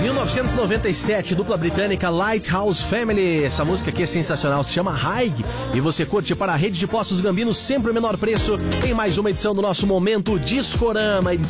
1997, dupla britânica Lighthouse Family. Essa música aqui é sensacional, se chama High. E você curte para a rede de postos Gambino, sempre o menor preço. Em mais uma edição do nosso Momento Discorama.